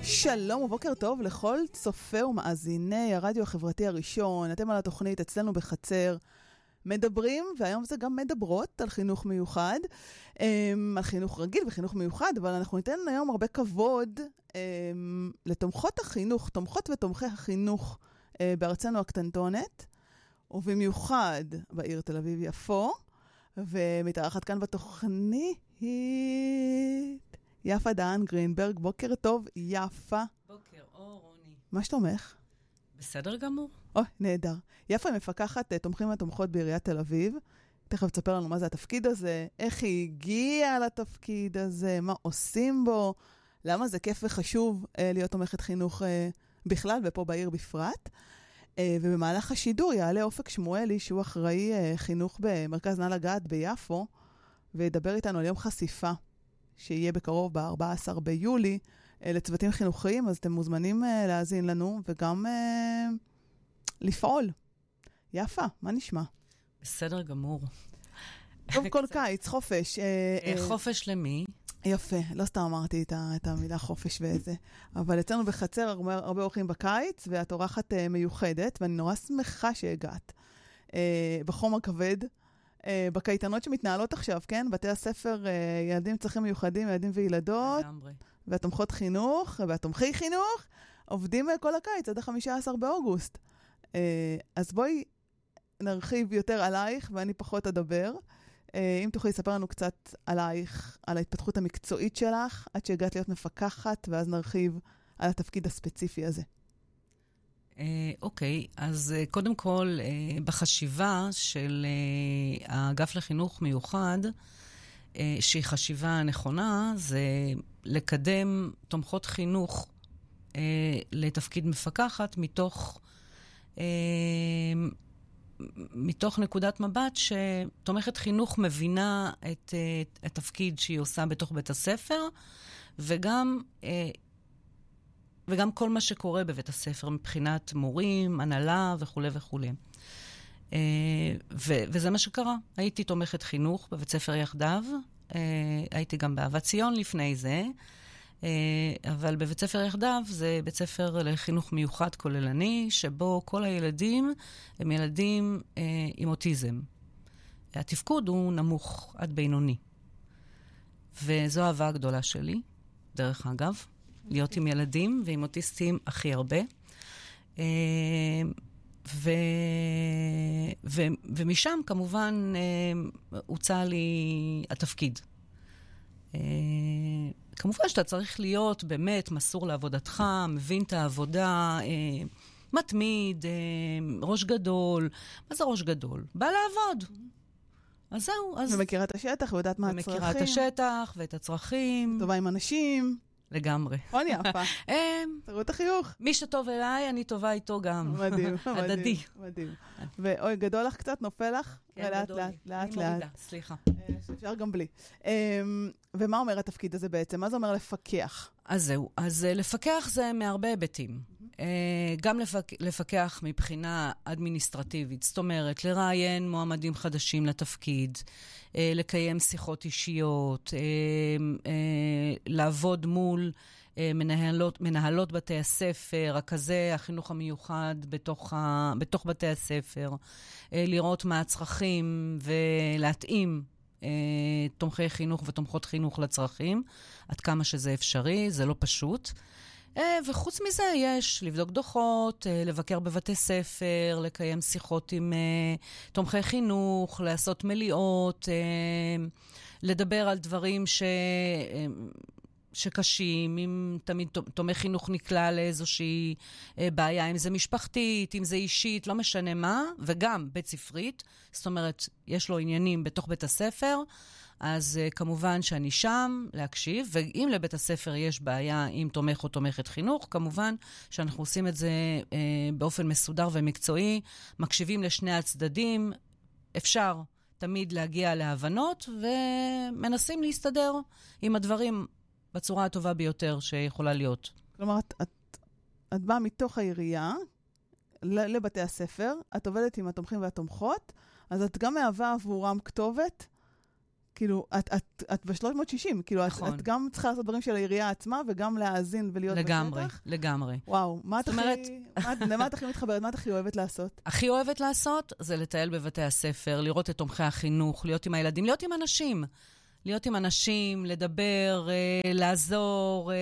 שלום ובוקר טוב לכל צופה ומאזיני הרדיו החברתי הראשון. אתם על התוכנית אצלנו בחצר מדברים, והיום זה גם מדברות על חינוך מיוחד, על חינוך רגיל וחינוך מיוחד, אבל אנחנו ניתן היום הרבה כבוד לתומכות החינוך, תומכות ותומכי החינוך בארצנו הקטנטונת, ובמיוחד בעיר תל אביב יפו, ומתארחת כאן בתוכנית יפה דהן גרינברג. בוקר טוב, יפה. בוקר אור, רוני. מה שלומך? בסדר גמור. נהדר. יפה היא מפקחת תומכים ותומכות בעיריית תל אביב. תכף תספר לנו מה זה התפקיד הזה, איך היא הגיעה לתפקיד הזה, מה עושים בו, למה זה כיף וחשוב להיות תומכת חינוך בכלל ופה בעיר בפרט. ובמהלך השידור יעלה אופק שמואלי, שהוא אחראי חינוך במרכז נעל הגת ביפו, וידבר איתנו על יום חשיפה, שיהיה בקרוב ב-14 ביולי, לצוותים חינוכיים, אז אתם מוזמנים להאזין לנו, וגם לפעול. יפה, מה נשמע? בסדר גמור. טוב, כל קיץ, חופש. חופש למי? יפה, לא סתם אמרתי את המילה חופש וזה, אבל אצלנו בחצר הרבה אורחים בקיץ, ואת אורחת מיוחדת, ואני נורא שמחה שהגעת. בחום הכבד, בקייטנות שמתנהלות עכשיו, כן? בתי הספר, ילדים צרכים מיוחדים, ילדים וילדות, והתומכות חינוך, והתומכי חינוך, עובדים כל הקיץ, עד ה-15 באוגוסט. אז בואי נרחיב יותר עלייך, ואני פחות אדבר. אם תוכלי לספר לנו קצת עלייך, על ההתפתחות המקצועית שלך, עד שהגעת להיות מפקחת, ואז נרחיב על התפקיד הספציפי הזה. אוקיי, אז קודם כל, בחשיבה של האגף לחינוך מיוחד, שהיא חשיבה נכונה, זה לקדם תומכות חינוך לתפקיד מפקחת מתוך נקודת מבט שתומכת חינוך מבינה את התפקיד שהיא עושה בתוך בית הספר, וגם כל מה שקורה בבית הספר מבחינת מורים, הנהלה וכו' וכו'. וזה מה שקרה. הייתי תומכת חינוך בבית ספר יחדיו, הייתי גם באהבת ציון לפני זה, אבל בבית ספר יחדיו זה בית ספר לחינוך מיוחד כוללני, שבו כל הילדים הם ילדים עם אוטיזם. התפקוד הוא נמוך עד בינוני. וזו האהבה הגדולה שלי, דרך אגב, להיות עם ילדים ועם אוטיסטים הכי הרבה. ומשם כמובן הוצא לי התפקיד. כמובן שאתה צריך להיות באמת מסור לעבודתך, מבין את העבודה, מתמיד, ראש גדול. מה זה ראש גדול? בא לעבוד. אז זהו. ומכירה את השטח ויודעת מה הצרכים. ומכירה את השטח ואת הצרכים. טובה עם אנשים. לגמרי. נכון יפה. תראו את החיוך. מי שטוב אליי, אני טובה איתו גם. מדהים. הדדי. מדהים. ואוי, גדול לך קצת, נופל לך? כן, גדול לי. אני מורידה, סליחה. אפשר גם בלי. ומה אומר התפקיד הזה בעצם? מה זה אומר לפקח? אז זהו. אז לפקח זה מהרבה היבטים. גם לפקח מבחינה אדמיניסטרטיבית, זאת אומרת, לראיין מועמדים חדשים לתפקיד, לקיים שיחות אישיות, לעבוד מול מנהלות בתי הספר, רכזי החינוך המיוחד בתוך בתי הספר, לראות מה הצרכים ולהתאים תומכי חינוך ותומכות חינוך לצרכים, עד כמה שזה אפשרי, זה לא פשוט. וחוץ מזה יש לבדוק דוחות, לבקר בבתי ספר, לקיים שיחות עם תומכי חינוך, לעשות מליאות, לדבר על דברים שקשים, אם תמיד תומך חינוך נקלע לאיזושהי בעיה, אם זה משפחתית, אם זה אישית, לא משנה מה, וגם בית ספרית, זאת אומרת, יש לו עניינים בתוך בית הספר, אז כמובן שאני שם להקשיב, ואם לבית הספר יש בעיה עם תומך או תומכת חינוך, כמובן שאנחנו עושים את זה באופן מסודר ומקצועי, מקשיבים לשני הצדדים, אפשר תמיד להגיע להבנות, ומנסים להסתדר עם הדברים בצורה הטובה ביותר שיכולה להיות. כלומר, את באה מתוך העירייה לבתי הספר, את עובדת עם התומכים והתומכות, אז את גם מהווה עבורם כתובת, כאילו, את ב-360, כאילו, נכון. את גם צריכה לעשות דברים של העירייה עצמה, וגם להאזין ולהיות לגמרי, בשטח. לגמרי. וואו, למה את הכי מתחברת? מה את הכי אוהבת לעשות? הכי אוהבת לעשות זה לטייל בבתי הספר, לראות את תומכי החינוך, להיות עם הילדים, להיות עם אנשים. להיות עם אנשים, לדבר, לעזור.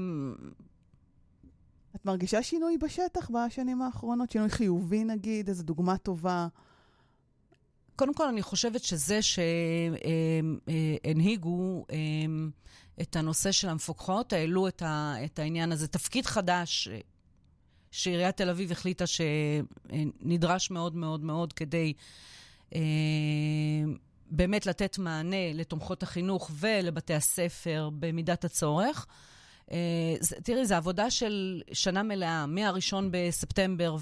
את מרגישה שינוי בשטח בשנים האחרונות? שינוי חיובי נגיד? איזו דוגמה טובה? קודם כל, אני חושבת שזה שהנהיגו את הנושא של המפוקחות, העלו את העניין הזה. תפקיד חדש שעיריית תל אביב החליטה שנדרש מאוד מאוד מאוד כדי באמת לתת מענה לתומכות החינוך ולבתי הספר במידת הצורך. תראי, זו עבודה של שנה מלאה, מהראשון בספטמבר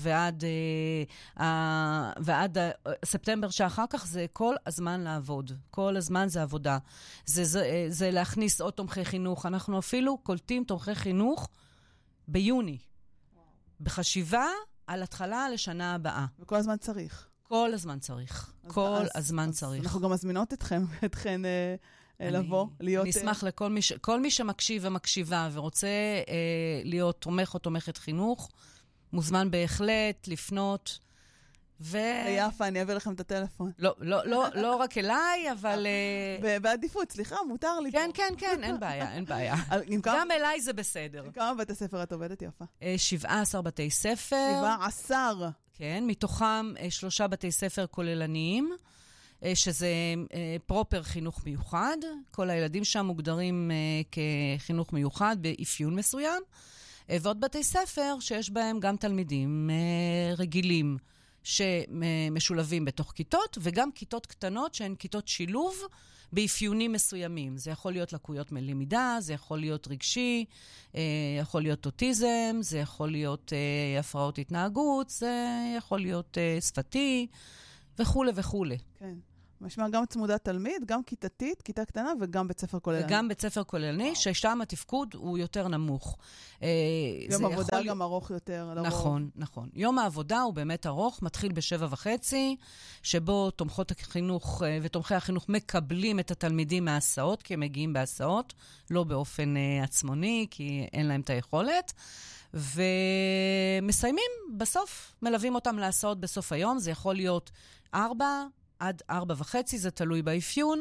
ועד ספטמבר שאחר כך, זה כל הזמן לעבוד. כל הזמן זה עבודה. זה להכניס עוד תומכי חינוך. אנחנו אפילו קולטים תומכי חינוך ביוני. בחשיבה על התחלה לשנה הבאה. וכל הזמן צריך. כל הזמן צריך. כל הזמן צריך. אנחנו גם מזמינות אתכן לבוא, להיות... אני אשמח כל מי שמקשיב ומקשיבה ורוצה להיות תומך או תומכת חינוך, מוזמן בהחלט לפנות. יפה, אני אעביר לכם את הטלפון. לא רק אליי, אבל... בעדיפות, סליחה, מותר לי. כן, אין בעיה. גם אליי זה בסדר. כמה בתי ספר את עובדת, יפה? 17 בתי ספר. 17. כן, מתוכם 3 בתי ספר כוללניים, שזה פרופר חינוך מיוחד. כל הילדים שם מוגדרים כחינוך מיוחד באפיון מסוים. ועוד בתי ספר שיש בהם גם תלמידים רגילים שמשולבים בתוך כיתות, וגם כיתות קטנות שהן כיתות שילוב באפיונים מסוימים. זה יכול להיות לקויות מלמידה, זה יכול להיות רגשי, יכול להיות אוטיזם, זה יכול להיות הפרעות התנהגות, זה יכול להיות שפתי, וכו' וכו'. כן. משמע גם צמודת תלמיד, גם כיתתית, כיתה קטנה, וגם בית ספר כוללני. וגם בית ספר כוללני, ששם התפקוד הוא יותר נמוך. יום עבודה גם ארוך יותר. נכון. יום העבודה הוא באמת ארוך, מתחיל ב7:30, שבו תומכות החינוך ותומכי החינוך מקבלים את התלמידים מההסעות, כי הם מגיעים בהסעות, לא באופן עצמוני, כי אין להם את היכולת. ומסיימים בסוף, מלווים אותם להסעות בסוף היום, זה יכול להיות 4 עד 4:30, זה תלוי באפיון,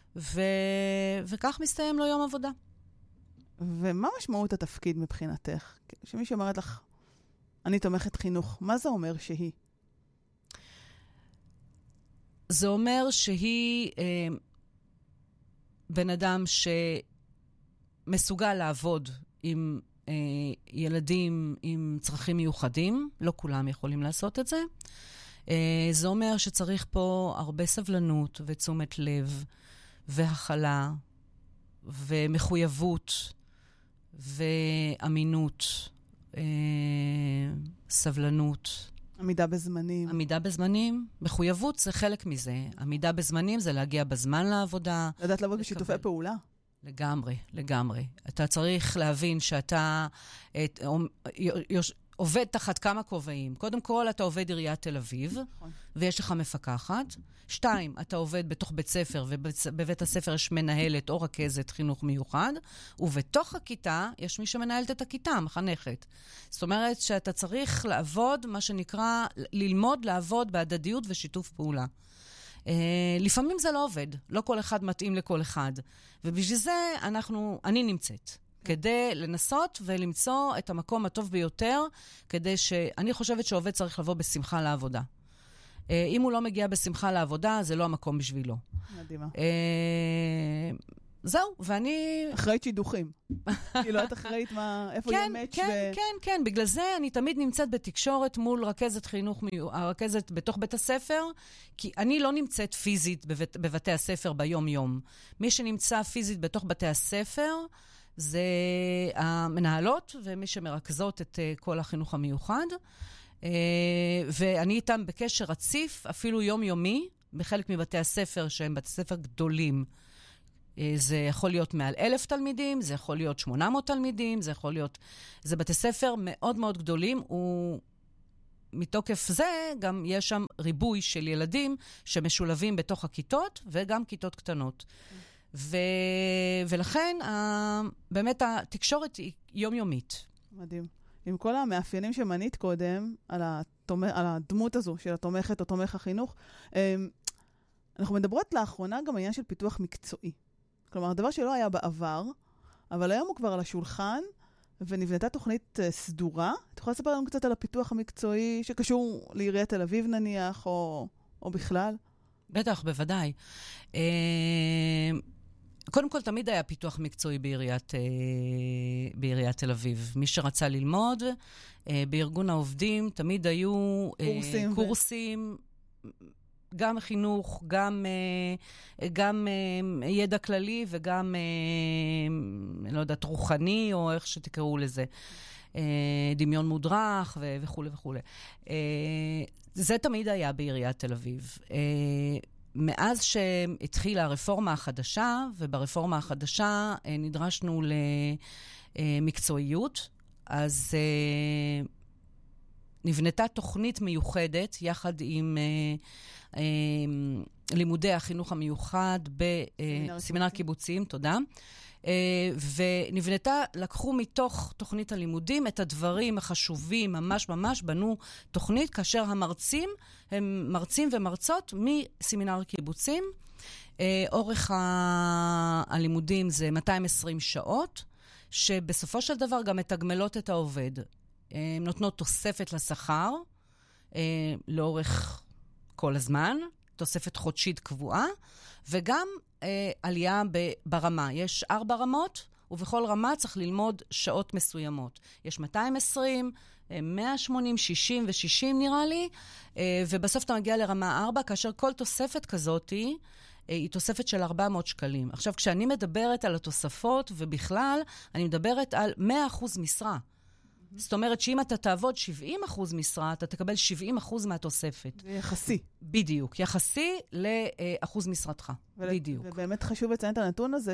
וכך מסתיים לו יום עבודה. ומה משמעות התפקיד מבחינתך? שמישהו אומרת לך, אני תומכת חינוך, מה זה אומר שהיא? זה אומר שהיא בן אדם שמסוגל לעבוד עם ילדים עם צרכים מיוחדים, לא כולם יכולים לעשות את זה. זה אומר שצריך פה הרבה סבלנות ותשומת לב והכלה ומחויבות ואמינות, סבלנות. עמידה בזמנים. עמידה בזמנים. מחויבות זה חלק מזה. עמידה בזמנים זה להגיע בזמן לעבודה. לדעת לעבוד בשיתופי פעולה. לגמרי. אתה צריך להבין שאתה עובד תחת כמה כובעים. קודם כל, אתה עובד עיריית תל אביב, ויש לך מפקחת. 2, אתה עובד בתוך בית ספר, ובבית הספר יש מנהלת או רכזת חינוך מיוחד, ובתוך הכיתה יש מי שמנהלת את הכיתה, מחנכת. זאת אומרת שאתה צריך לעבוד, מה שנקרא, ללמוד לעבוד בהדדיות ושיתוף פעולה. לפעמים זה לא עובד, לא כל אחד מתאים לכל אחד. ובשביל זה אני נמצאת. כדי לנסות ולמצוא את המקום הטוב ביותר, כדי שאני חושבת שעובד צריך לבוא בשמחה לעבודה. אם הוא לא מגיע בשמחה לעבודה, זה לא המקום בשבילו. מדהימה. זהו, ואני... אחראית שידוכים. כאילו, את אחראית איפה יהיה מאץ' כן. בגלל זה אני תמיד נמצאת בתקשורת מול רכזת חינוך, הרכזת בתוך בית הספר, כי אני לא נמצאת פיזית בבתי הספר ביום-יום. מי שנמצא פיזית בתוך בתי הספר, זה המנהלות ומי שמרכזות את כל החינוך המיוחד. ואני איתם בקשר רציף, אפילו יומיומי, בחלק מבתי הספר שהם בתי ספר גדולים. זה יכול להיות מעל 1,000 תלמידים, זה יכול להיות 800 תלמידים, זה בתי ספר מאוד מאוד גדולים. מתוקף זה גם יש שם ריבוי של ילדים שמשולבים בתוך הכיתות, וגם כיתות קטנות. ולכן באמת התקשורת היא יומיומית. מדהים. עם כל המאפיינים שמנית קודם, על הדמות הזו של התומכת או תומך החינוך, אנחנו מדברות לאחרונה גם העניין של פיתוח מקצועי. כלומר, דבר שלא היה בעבר, אבל היום הוא כבר על השולחן, ונבנתה תוכנית סדורה. את יכולה לספר לנו קצת על הפיתוח המקצועי שקשור לעיריית תל אביב נניח, או בכלל? בטח, בוודאי. קודם כל, תמיד היה פיתוח מקצועי בעיריית תל אביב. מי שרצה ללמוד, בארגון העובדים, תמיד היו קורסים, גם חינוך, גם ידע כללי, וגם, לא יודעת, רוחני, או איך שתקראו לזה. דמיון מודרך, וכו' וכו'. זה תמיד היה בעיריית תל אביב. מאז שהתחילה הרפורמה החדשה, וברפורמה החדשה נדרשנו למקצועיות, אז נבנתה תוכנית מיוחדת, יחד עם לימודי החינוך המיוחד בסמינר קיבוצים, תודה. ונבנתה, לקחו מתוך תוכנית הלימודים את הדברים החשובים, ממש ממש בנו תוכנית, כאשר המרצים הם מרצים ומרצות מסמינר קיבוצים. אורך הלימודים זה 220 שעות, שבסופו של דבר גם מתגמלות את העובד. נותנות תוספת לשכר, לאורך כל הזמן, תוספת חודשית קבועה, וגם עלייה ברמה. יש 4 רמות, ובכל רמה צריך ללמוד שעות מסוימות. יש 220, 180, 60 ו-60 נראה לי, ובסוף אתה מגיע לרמה 4, כאשר כל תוספת כזאת היא תוספת של 400 שקלים. עכשיו, כשאני מדברת על התוספות, ובכלל, אני מדברת על 100% משרה. זאת אומרת שאם אתה תעבוד 70% משרה, אתה תקבל 70% מהתוספת. זה יחסי. בדיוק, יחסי לאחוז משרתך. בדיוק. ובאמת חשוב לציין את הנתון הזה,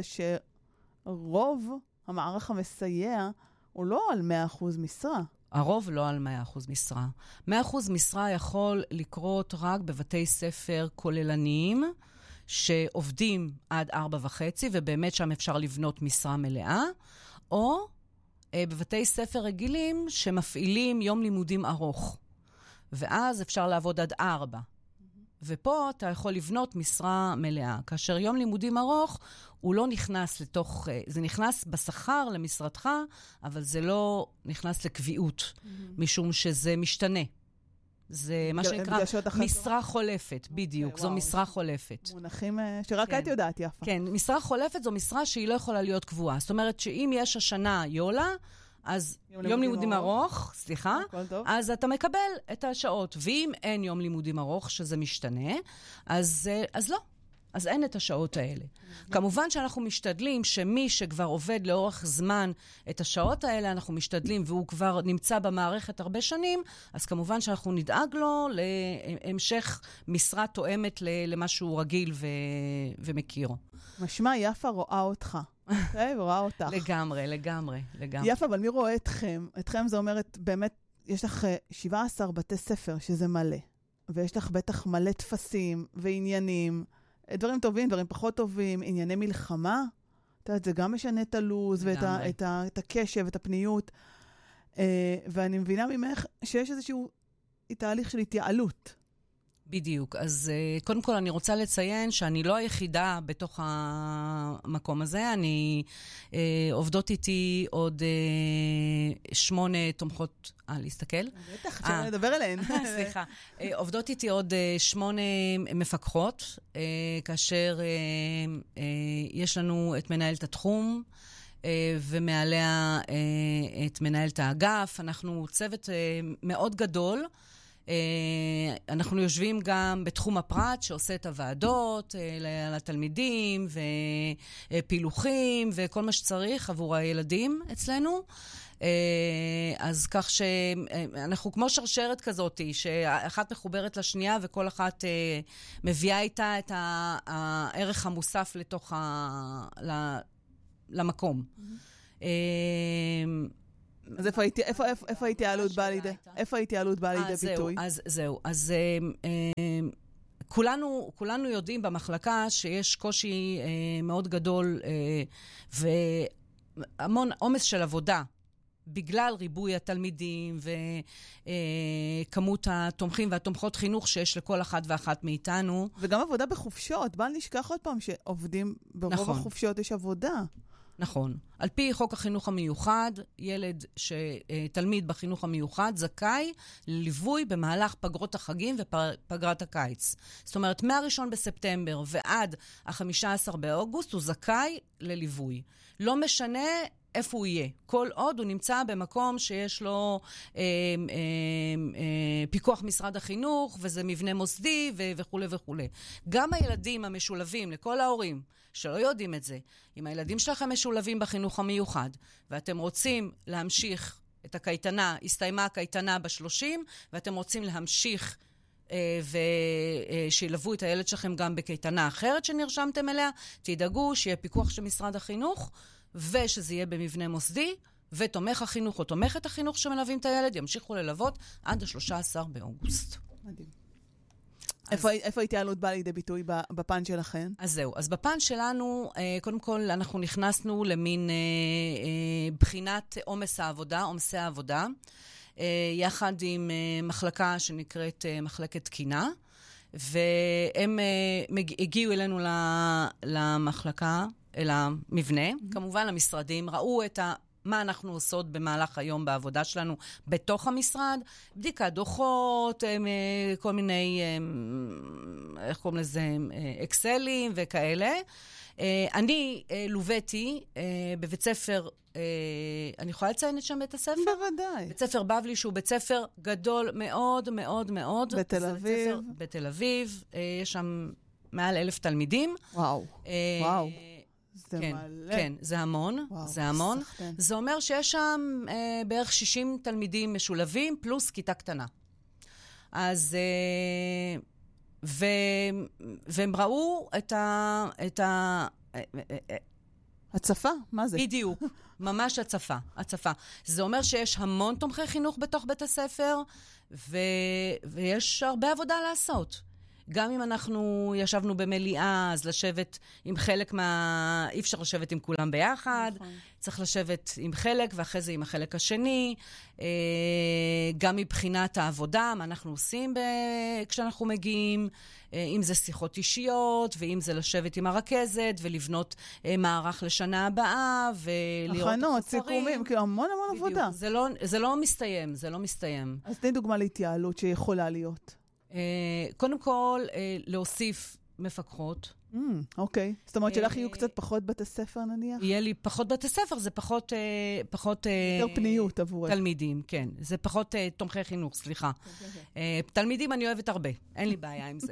שרוב המערך המסייע הוא לא על 100% משרה. הרוב לא על 100% משרה. 100% משרה יכול לקרות רק בבתי ספר כוללניים, שעובדים עד 4.5, ובאמת שם אפשר לבנות משרה מלאה, או בבתי ספר רגילים שמפעילים יום לימודים ארוך. ואז אפשר לעבוד עד 4. ופה אתה יכול לבנות משרה מלאה. כאשר יום לימודים ארוך, הוא לא נכנס לתוך, זה נכנס בשכר למשרתך, אבל זה לא נכנס לקביעות, משום שזה משתנה. זה מה שנקרא משרה חולפת, בדיוק, זו משרה חולפת. מונחים שרק את יודעת, יפה. כן, משרה חולפת זו משרה שהיא לא יכולה להיות קבועה. זאת אומרת שאם יש השנה יולה, אז יום לימודים ארוך, סליחה, אז אתה מקבל את השעות. ואם אין יום לימודים ארוך, שזה משתנה, אז לא. אז אין את השעות האלה. כמובן שאנחנו משתדלים שמי שכבר עובד לאורך זמן את השעות האלה, אנחנו משתדלים, והוא כבר נמצא במערכת הרבה שנים, אז כמובן שאנחנו נדאג לו להמשך משרה תואמת למה שהוא רגיל ומכיר. משמע, יפה רואה אותך. ורואה אותך. לגמרי. יפה, אבל מי רואה אתכם? אתכם זה אומרת, באמת, יש לך 17 בתי ספר שזה מלא, ויש לך בטח מלא תפסים ועניינים, דברים טובים, דברים פחות טובים, ענייני מלחמה. אתה יודעת, זה גם משנה את הלוז ואת הקשב, את הפניות. ואני מבינה ממך שיש איזשהו תהליך של התייעלות. בדיוק. אז קודם כל אני רוצה לציין שאני לא היחידה בתוך המקום הזה. אני עובדות איתי עוד 8 תומכות... להסתכל? בטח, אפשר לדבר אליהן. סליחה. עובדות איתי עוד 8 מפקחות, כאשר יש לנו את מנהלת התחום, ומעליה את מנהלת האגף. אנחנו צוות מאוד גדול, אנחנו יושבים גם בתחום הפרט שעושה את הוועדות לתלמידים ופילוחים וכל מה שצריך עבור הילדים אצלנו. אז כך שאנחנו כמו שרשרת כזאת, שאחת מחוברת לשנייה וכל אחת מביאה איתה את הערך המוסף לתוך למקום. אז איפה ההתייעלות באה לידי ביטוי? זהו. אז כולנו יודעים במחלקה שיש קושי מאוד גדול והמון עומס של עבודה, בגלל ריבוי התלמידים וכמות התומכים והתומכות חינוך שיש לכל אחת ואחת מאיתנו. וגם עבודה בחופשות. בל נשכח עוד פעם שעובדים ברוב החופשות יש עבודה. נכון. על פי חוק החינוך המיוחד, תלמיד בחינוך המיוחד זכאי לליווי במהלך פגרות החגים ופגרת הקיץ. זאת אומרת, מה-1 בספטמבר ועד ה-15 באוגוסט הוא זכאי לליווי. לא משנה איפה הוא יהיה. כל עוד הוא נמצא במקום שיש לו פיקוח משרד החינוך, וזה מבנה מוסדי וכו' וכו'. גם הילדים המשולבים, לכל ההורים שלא יודעים את זה, אם הילדים שלכם משולבים בחינוך המיוחד, ואתם רוצים להמשיך את הקייטנה, הסתיימה הקייטנה ב-30, ואתם רוצים להמשיך ושילוו את הילד שלכם גם בקייטנה אחרת שנרשמתם אליה, תדאגו שיהיה פיקוח של משרד החינוך, ושזה יהיה במבנה מוסדי, ותומך החינוך או תומכת החינוך שמלווים את הילד, ימשיכו ללוות עד ה-13 באוגוסט. מדהים. איפה ההתייעלות באה לידי ביטוי בפן שלכם? אז זהו. אז בפן שלנו, קודם כל, אנחנו נכנסנו למין בחינת עומסי העבודה, יחד עם מחלקה שנקראת מחלקת תקינה, והם הגיעו אלינו למחלקה, אל המבנה, כמובן למשרדים, ראו מה אנחנו עושות במהלך היום בעבודה שלנו בתוך המשרד, בדיקת דוחות, כל מיני, איך קוראים לזה, אקסלים וכאלה. אני לוויתי בבית ספר, אני יכולה לציין את שם בית הספר? בוודאי. בית ספר בבלי, שהוא בית ספר גדול מאוד מאוד מאוד. בתל אביב. בתל אביב, יש שם מעל 1,000 תלמידים. וואו. זה כן, מלא. כן, זה המון, וואו, זה המון. סחטן. זה אומר שיש שם בערך 60 תלמידים משולבים, פלוס כיתה קטנה. אז, והם ראו את הצפה? מה זה? בדיוק, ממש הצפה. זה אומר שיש המון תומכי חינוך בתוך בית הספר, ויש הרבה עבודה לעשות. גם אם אנחנו ישבנו במליאה, אז לשבת עם חלק אי אפשר לשבת עם כולם ביחד, צריך לשבת עם חלק, ואחרי זה עם החלק השני, גם מבחינת העבודה, מה אנחנו עושים כשאנחנו מגיעים, אם זה שיחות אישיות, ואם זה לשבת עם הרכזת, ולבנות מערך לשנה הבאה, ולראות הכנות, סיכומים, כי המון עבודה. זה לא מסתיים. אז תני דוגמה להתייעלות שיכולה להיות. קודם כל, להוסיף מפקחות. אוקיי. זאת אומרת שלך יהיו קצת פחות בתי ספר נניח? יהיה לי פחות בתי ספר, זה פחות יותר פניות עבורך. תלמידים, כן. זה פחות תומכי חינוך, סליחה. תלמידים אני אוהבת הרבה, אין לי בעיה עם זה.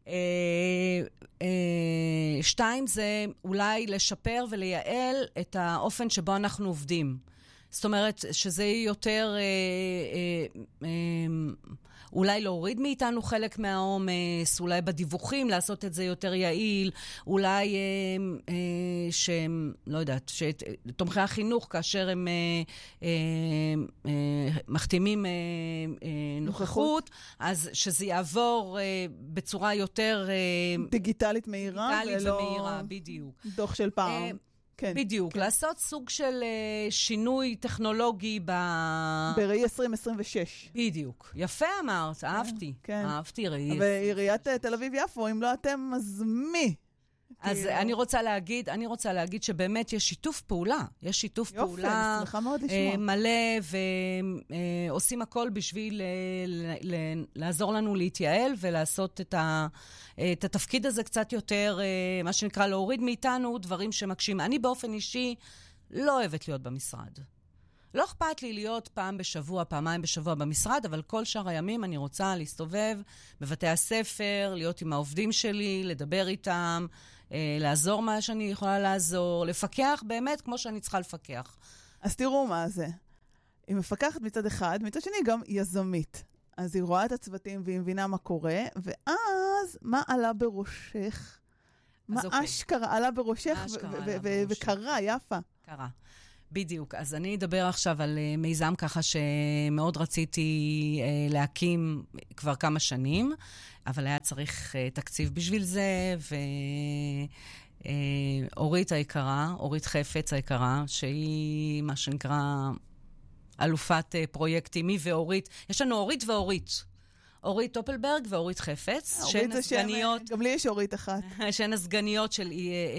2, זה אולי לשפר ולייעל את האופן שבו אנחנו עובדים. זאת אומרת, שזה יותר אולי להוריד מאיתנו חלק מהעומס, אולי בדיווחים לעשות את זה יותר יעיל, אולי לא יודעת, שתומכי החינוך, כאשר הם מחתימים נוכחות, אז שזה יעבור בצורה יותר דיגיטלית מהירה, ומהירה, בדיוק. דוח של פעם. כן, בדיוק, כן. לעשות סוג של שינוי טכנולוגי בראי 2026. בדיוק. יפה אמרת, אהבתי. כן. אהבתי ראי. ועיריית תל אביב-יפו, אם לא אתם, אז מי? אז אני רוצה להגיד שבאמת יש שיתוף פעולה. יש שיתוף פעולה. יופי, אני שמחה מאוד לשמוע. מלא, ועושים הכל בשביל לעזור לנו להתייעל ולעשות את התפקיד הזה קצת יותר, מה שנקרא, להוריד מאיתנו דברים שמקשים. אני באופן אישי לא אוהבת להיות במשרד. לא אכפת לי להיות פעם בשבוע, פעמיים בשבוע במשרד, אבל כל שאר הימים אני רוצה להסתובב בבתי הספר, להיות עם העובדים שלי, לדבר איתם, לעזור מה שאני יכולה לעזור, לפקח באמת כמו שאני צריכה לפקח. אז תראו מה זה. היא מפקחת מצד אחד, מצד שני גם יזמית. אז היא רואה את הצוותים והיא מבינה מה קורה, ואז מה עלה בראשך? מה אשכרה עלה בראשך וקרה, יפה. קרה. בדיוק. אז אני אדבר עכשיו על מיזם ככה שמאוד רציתי להקים כבר כמה שנים, אבל היה צריך תקציב בשביל זה, אורית היקרה, אורית חפץ היקרה, שהיא מה שנקרא אלופת פרויקטים, מי ואורית. יש לנו אורית ואורית. אורית טופלברג ואורית חפץ, שהן הסגניות... גם לי יש אורית אחת. שהן הסגניות של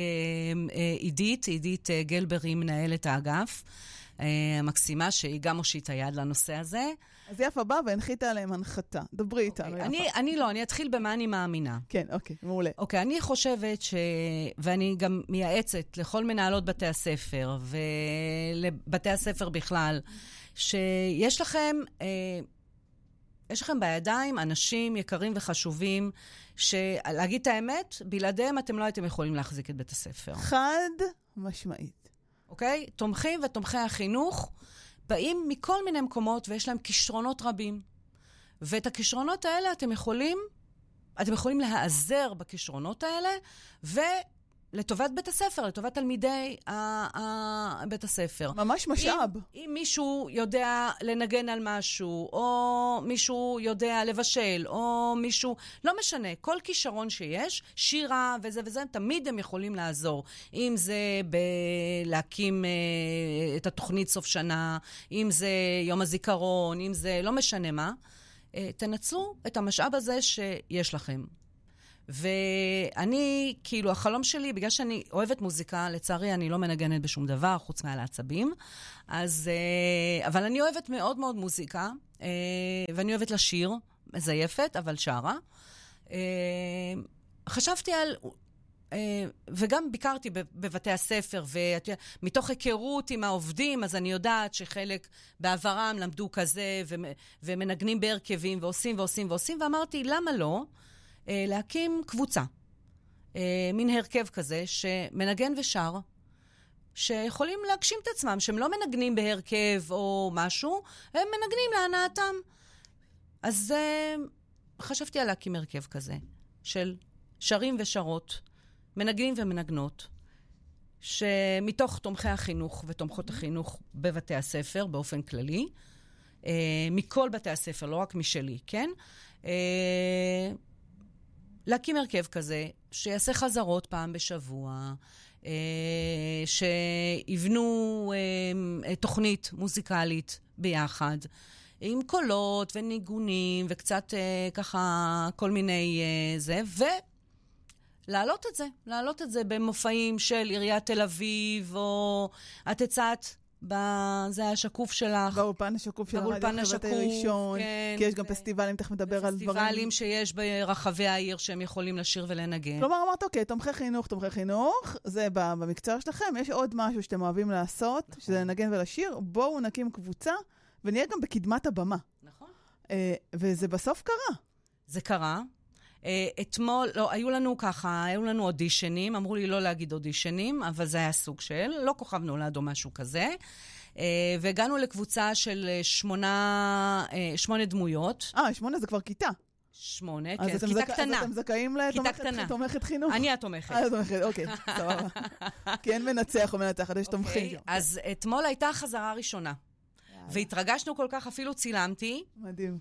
עידית גלבר, היא מנהלת האגף, המקסימה, שהיא גם הושיטה יד לנושא הזה. אז יפה בא והנחיתה עליהם הנחתה. דברי איתנו, יפה. אני אתחיל במה אני מאמינה. כן, אוקיי, מעולה. אוקיי, אני חושבת ואני גם מייעצת לכל מנהלות בתי הספר, ולבתי הספר בכלל, שיש לכם... יש לכם בידיים אנשים יקרים וחשובים, שלהגיד את האמת, בלעדיהם אתם לא הייתם יכולים להחזיק את בית הספר. חד משמעית. אוקיי? תומכים ותומכי החינוך באים מכל מיני מקומות, ויש להם כישרונות רבים. ואת הכישרונות האלה אתם יכולים להיעזר בכישרונות האלה, לטובת בית הספר, לטובת תלמידי בית הספר. ממש משאב. אם מישהו יודע לנגן על משהו, או מישהו יודע לבשל, או מישהו, לא משנה, כל כישרון שיש, שירה וזה, תמיד הם יכולים לעזור. אם זה להקים את התוכנית סוף שנה, אם זה יום הזיכרון, אם זה לא משנה מה, תנצלו את המשאב הזה שיש לכם. ואני, כאילו, החלום שלי, בגלל שאני אוהבת מוזיקה, לצערי אני לא מנגנת בשום דבר, חוץ מעל העצבים, אבל אני אוהבת מאוד מאוד מוזיקה, ואני אוהבת לשיר, מזייפת, אבל שרה. חשבתי על... וגם ביקרתי בבתי הספר, ומתוך היכרות עם העובדים, אז אני יודעת שחלק בעברם למדו כזה, ומנגנים בהרכבים, ועושים, ואמרתי, למה לא? להקים קבוצה, מין הרכב כזה, שמנגן ושר, שיכולים להגשים את עצמם, שהם לא מנגנים בהרכב או משהו, הם מנגנים להנאתם. אז חשבתי על להקים הרכב כזה, של שרים ושרות, מנגנים ומנגנות, שמתוך תומכי החינוך ותומכות החינוך בבתי הספר, באופן כללי, מכל בתי הספר, לא רק משלי, כן? להקים הרכב כזה, שיעשה חזרות פעם בשבוע, שיבנו תוכנית מוזיקלית ביחד, עם קולות וניגונים, וקצת ככה כל מיני זה, להעלות את זה במופעים של עיריית תל אביב, או את הצעת, זה השקוף שלך. באולפן השקוף של הרדיו החברתי ראשון. כן, כי יש גם פסטיבלים, תכף מדבר על דברים. פסטיבלים שיש ברחבי העיר שהם יכולים לשיר ולנגן. כלומר, אמרת, אוקיי, תומכי חינוך, זה במקצוע שלכם, יש עוד משהו שאתם אוהבים לעשות, נכון. שזה לנגן ולשיר, בואו נקים קבוצה, ונהיה גם בקדמת הבמה. נכון. וזה בסוף קרה. זה קרה. אתמול, לא, היו לנו אודישנים, אמרו לי לא להגיד אודישנים, אבל זה היה סוג של, לא כוכב נולד או משהו כזה, והגענו לקבוצה של 8 דמויות. 8 זה כבר כיתה. 8, כן, כיתה קטנה. אז אתם זכאים לתומכת חינוך? אני התומכת. אוקיי, סבבה. כי אין מנצח או מנצחת, יש תומכים. אז אתמול הייתה חזרה ראשונה, והתרגשנו כל כך, אפילו צילמתי. מדהים.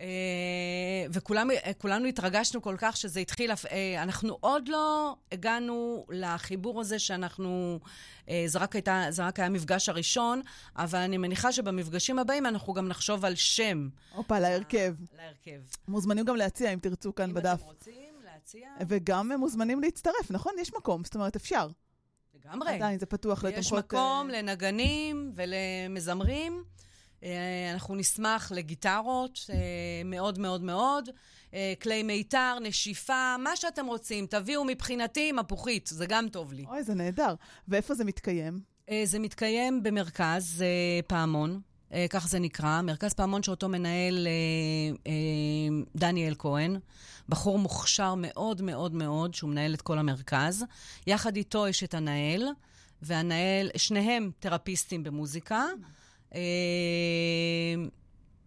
וכולנו התרגשנו כל כך שזה התחיל, אנחנו עוד לא הגענו לחיבור הזה שאנחנו, זה רק היה מפגש הראשון, אבל אני מניחה שבמפגשים הבאים אנחנו גם נחשוב על שם. להרכב. מוזמנים גם להציע, אם תרצו כאן בדף. אם אתם רוצים להציע. וגם מוזמנים להצטרף, נכון? יש מקום, זאת אומרת אפשר. לגמרי. עדיין זה פתוח לתומכות. יש מקום לנגנים ולמזמרים. אנחנו נשמח לגיטרות, מאוד מאוד מאוד, כלי מיתר, נשיפה, מה שאתם רוצים, תביאו מבחינתי מפוחית, זה גם טוב לי. אוי, זה נהדר. ואיפה זה מתקיים? זה מתקיים במרכז פעמון, כך זה נקרא, מרכז פעמון שאותו מנהל דניאל כהן, בחור מוכשר מאוד מאוד מאוד, שהוא מנהל את כל המרכז. יחד איתו יש את הנהל, שניהם תרפיסטים במוזיקה,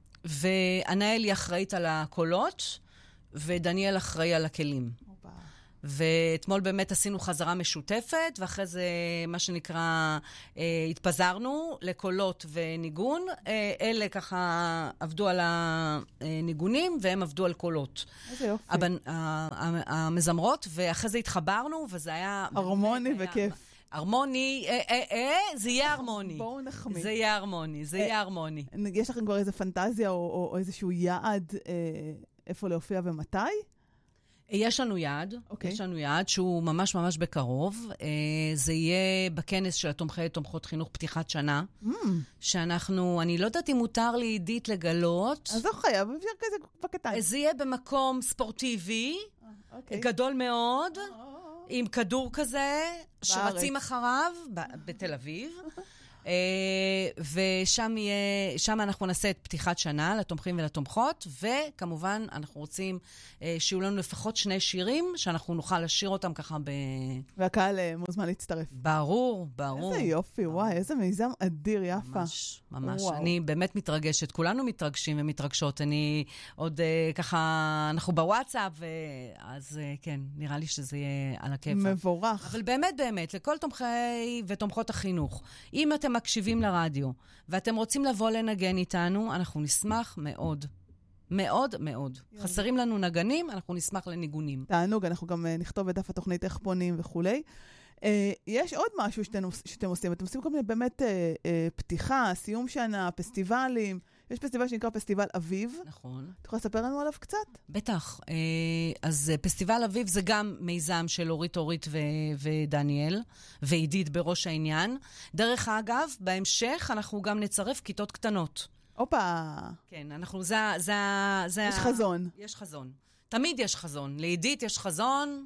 והנהל היא אחראית על הקולות, ודניאל אחראי על הכלים. ואתמול באמת עשינו חזרה משותפת, ואחרי זה, מה שנקרא, התפזרנו לקולות וניגון. אלה ככה עבדו על הניגונים, והם עבדו על קולות. איזה יופי. המזמרות, ואחרי זה התחברנו, וזה היה... הרמוני וכיף. הרמוני, זה יהיה הרמוני. בואו נחמיא. זה יהיה הרמוני, זה יהיה הרמוני. יש לכם כבר איזה פנטזיה או איזשהו יעד איפה להופיע ומתי? יש לנו יעד, יש לנו יעד שהוא ממש ממש בקרוב. זה יהיה בכנס של תומכות חינוך פתיחת שנה, שאנחנו, אני לא יודעת אם מותר לי עידית לגלות. אז לא חייב, אפשר כזה בקטן. זה יהיה במקום ספורטיבי, גדול מאוד, עם כדור כזה, שרצים אחריו, בתל אביב. ושם אנחנו נעשה את פתיחת שנה לתומכים ולתומכות, וכמובן אנחנו רוצים שיהיו לנו לפחות 2 שירים, שאנחנו נוכל לשיר אותם ככה והקהל מוזמן להצטרף. ברור, ברור. איזה יופי, וואי, איזה מיזם אדיר, יפה. ממש, ממש. אני באמת מתרגשת, כולנו מתרגשים ומתרגשות. אני עוד ככה, אנחנו בוואטסאפ, אז כן, נראה לי שזה יהיה על הכיפה. מבורך. אבל באמת, באמת, לכל תומכי ותומכות החינוך, אם אתם מקשיבים לרדיו, ואתם רוצים לבוא לנגן איתנו, אנחנו נשמח מאוד. מאוד מאוד. חסרים לנו נגנים, אנחנו נשמח לניגונים. תענוג, אנחנו גם נכתוב את דף התוכנית איך פונים וכולי. יש עוד משהו שאתם עושים. אתם עושים כל מיני באמת פתיחה, סיום שנה, פסטיבלים. יש פסטיבל שנקרא פסטיבל אביב. נכון. אתה יכול לספר לנו עליו קצת? בטח. אז פסטיבל אביב זה גם מיזם של אורית ודניאל, ועידית בראש העניין. דרך אגב, בהמשך אנחנו גם נצרף כיתות קטנות. אופה. כן, אנחנו, יש חזון. יש חזון. תמיד יש חזון. לעידית יש חזון.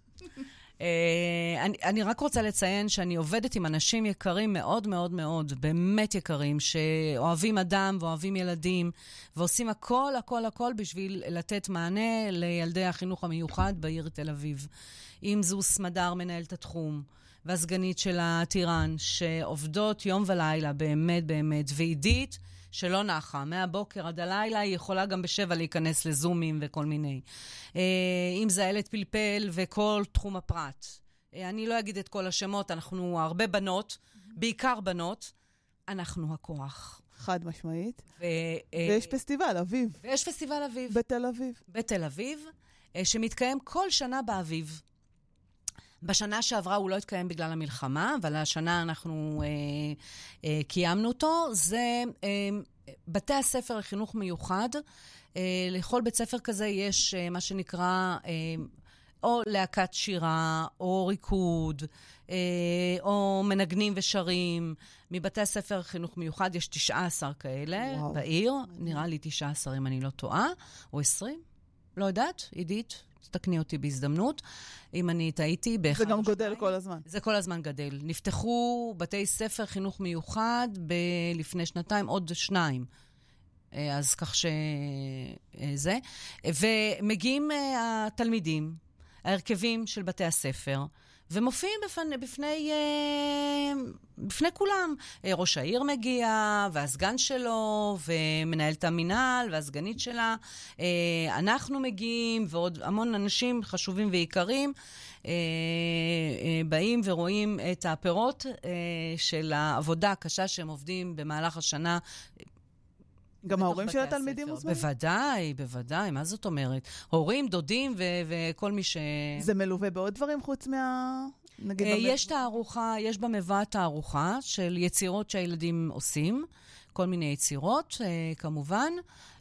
אני רק רוצה לציין שאני עובדת עם אנשים יקרים מאוד מאוד מאוד, באמת יקרים, שאוהבים אדם ואוהבים ילדים, ועושים הכל, הכל, הכל בשביל לתת מענה לילדי החינוך המיוחד בעיר תל אביב. אם זו סמדר מנהלת התחום, והסגנית של הטירן, שעובדות יום ולילה, באמת, באמת, ועידית, שלא נחה. מהבוקר עד הלילה היא יכולה גם ב7 להיכנס לזומים וכל מיני. אם זה הילד פלפל וכל תחום הפרט. אני לא אגיד את כל השמות, אנחנו הרבה בנות, בעיקר בנות, אנחנו הכוח. חד משמעית. ויש פסטיבל אביב. ויש פסטיבל אביב. בתל אביב. בתל אביב, שמתקיים כל שנה באביב. בשנה שעברה הוא לא התקיים בגלל המלחמה, אבל השנה אנחנו קיימנו אותו. זה בתי הספר לחינוך מיוחד. לכל בית ספר כזה יש מה שנקרא או להקת שירה, או ריקוד, או מנגנים ושרים. מבתי הספר חינוך מיוחד יש 19 כאלה בעיר. נראה לי 19 אם אני לא טועה, או 20. לא יודעת, עידית. תקני אותי בהזדמנות, אם אני טעיתי באחד. זה גם גודל כל הזמן. זה כל הזמן גדל. נפתחו בתי ספר חינוך מיוחד לפני 2 עוד 2. אז כך שזה. ומגיעים התלמידים, ההרכבים של בתי הספר, ומופיעים בפני כולם. ראש העיר מגיע, והסגן שלו, ומנהלת המינהל, והסגנית שלה. אנחנו מגיעים, ועוד המון אנשים חשובים ויקרים, באים ורואים את הפירות של העבודה הקשה שהם עובדים במהלך השנה. גם ההורים של התלמידים מוזמנים? בוודאי, בוודאי. מה זאת אומרת? הורים, דודים וכל מי ש... זה מלווה בעוד דברים חוץ מה... יש תערוכה, יש במבוא תערוכה של יצירות שהילדים עושים, כל מיני יצירות, כמובן,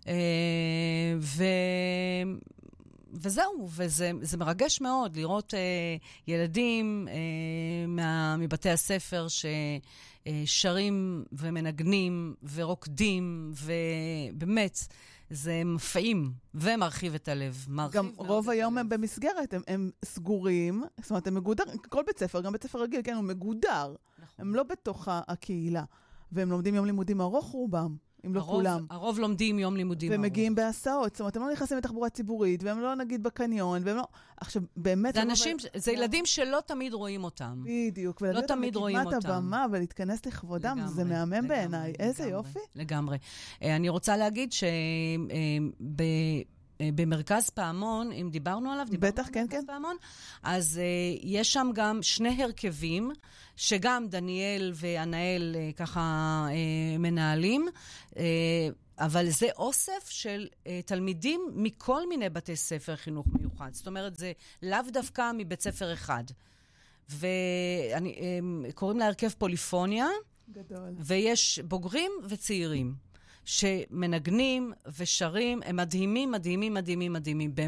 וזהו, וזה מרגש מאוד לראות ילדים מבתי הספר ששרים ומנגנים ורוקדים, ובאמת, זה מפעים ומרחיב את הלב. גם רוב היום הם במסגרת, הם סגורים, זאת אומרת, הם מגודר, כל בית ספר, גם בית ספר רגיל, כן, הוא מגודר. הם לא בתוך הקהילה, והם לומדים יום לימודים ארוך רובם. אם לא כולם. הרוב לומדים יום לימודים ארוך. ומגיעים בהסעות, זאת אומרת, הם לא נכנסים לתחבורה ציבורית, והם לא נגיד בקניון, והם לא... עכשיו, באמת... זה ילדים שלא תמיד רואים אותם. בדיוק. לא תמיד רואים אותם. כמעט הבמה, ולהתכנס לכבודם, זה מהמם בעיניי. איזה יופי. לגמרי. אני רוצה להגיד במרכז פעמון, אם דיברנו עליו, בטח, כן, כן. פעמון, אז יש שם גם שני הרכבים, שגם דניאל וענאל ככה מנהלים, אבל זה אוסף של תלמידים מכל מיני בתי ספר חינוך מיוחד. זאת אומרת, זה לאו דווקא מבית ספר אחד. וקוראים להרכב פוליפוניה, גדול. ויש בוגרים וצעירים. שמנגנים ושרים, הם מדהימים, מדהימים, מדהימים, מדהימים.